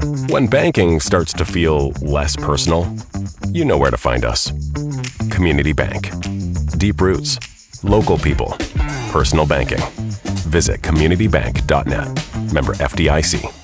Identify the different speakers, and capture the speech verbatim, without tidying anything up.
Speaker 1: When banking starts to feel less personal, you know where to find us. Community Bank. Deep roots, local people, personal banking. Visit community bank dot net. Member F D I C.